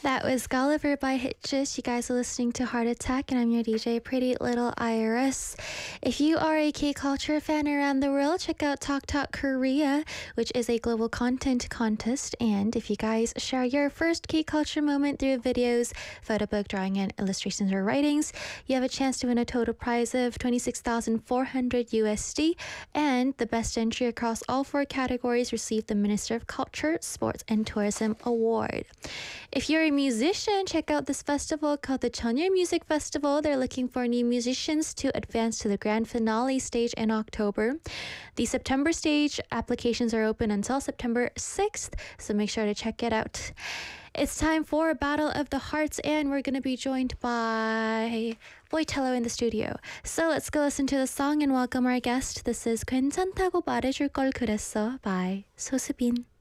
That was Gulliver by Hitches. You guys are listening to Heart Attack, and I'm your DJ, Pretty Little Iris. If you are a K-culture fan around the world, check out Talk Talk Korea, which is a global content contest. And if you guys share your first K-culture moment through videos, photo book, drawing, and illustrations or writings, you have a chance to win a total prize of 26,400 USD. And the best entry across all 4 categories received the Minister of Culture, Sports, and Tourism Award. If you're a musician, check out this festival called the Cheonyeol Music Festival. They're looking for new musicians to advance to the grand finale stage in October. The September stage applications are open until September 6th, so make sure to check it out. It's time for Battle of the Hearts, and we're going to be joined by Boitello in the studio. So let's go listen to the song and welcome our guest. This is 괜찮다고 말해줄 걸 그랬어 by 소수빈.